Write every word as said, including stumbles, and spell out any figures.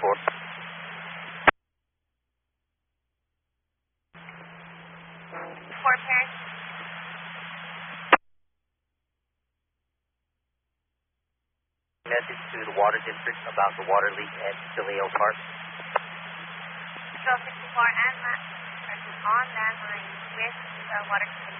four. Four pairs. Message to the water district about the water leak at Sileo Park. Control sixty-four and land on landline with the water